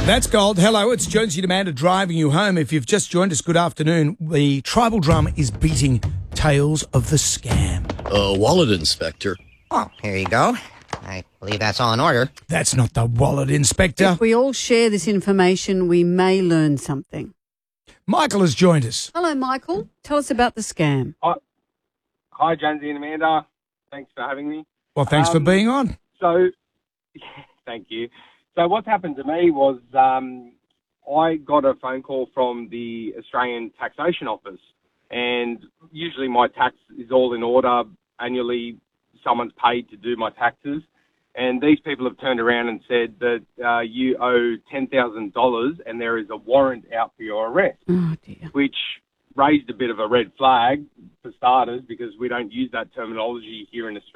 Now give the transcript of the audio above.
That's gold. Hello, it's Jonesy and Amanda driving you home. If you've just joined us, good afternoon. The tribal drum is beating Tales of the Scam. Wallet inspector. Oh, here you go. I believe that's all in order. That's not the wallet inspector. If we all share this information, we may learn something. Michael has joined us. Hello, Michael. Tell us about the scam. Hi, Jonesy and Amanda. Thanks for having me. Well, thanks for being on. So, thank you. So what happened to me was I got a phone call from the Australian Taxation Office, and usually my tax is all in order. Annually, someone's paid to do my taxes, and these people have turned around and said that you owe $10,000 and there is a warrant out for your arrest, Oh, dear. which raised a bit of a red flag for starters because we don't use that terminology here in Australia.